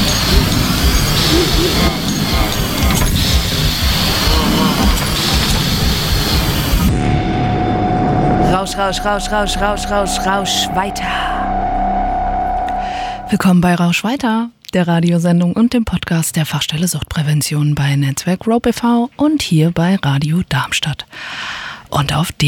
Rausch weiter. Willkommen bei Rausch weiter, der Radiosendung und dem Podcast der Fachstelle Suchtprävention bei Netzwerk Rope e.V. und hier bei Radio Darmstadt. Und auf